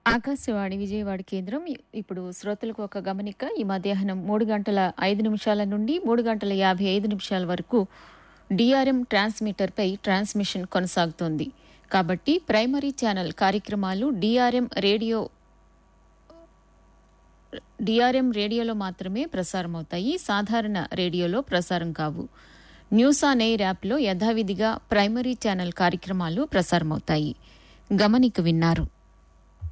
ఆకాశవాణి విజయవాడ కేంద్రం ఇప్పుడు శ్రోతలకు ఒక గమనిక. ఈ మధ్యాహ్నం 3:05 నుండి 3:55 వరకు డిఆర్ఎం ట్రాన్స్మిటర్పై ట్రాన్స్మిషన్ కొనసాగుతోంది. కాబట్టి ప్రైమరీ ఛానల్ కార్యక్రమాలు డిఆర్ఎం రేడియోలో మాత్రమే ప్రసారమవుతాయి. సాధారణ రేడియోలో ప్రసారం కావు. న్యూస్ ఆన్ ఎయిర్ యాప్లో యథావిధిగా ప్రైమరీ ఛానల్ కార్యక్రమాలు ప్రసారమవుతాయి. గమనిక విన్నారు.